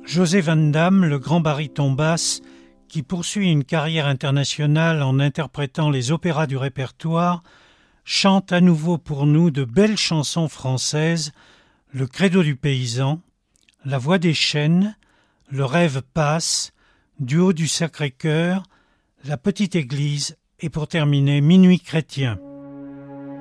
José Van Damme, le grand baryton basse, qui poursuit une carrière internationale en interprétant les opéras du répertoire, chante à nouveau pour nous de belles chansons françaises, Le Credo du paysan, La Voix des chênes, Le rêve passe, Du haut du Sacré-Cœur, La petite église et pour terminer Minuit chrétien.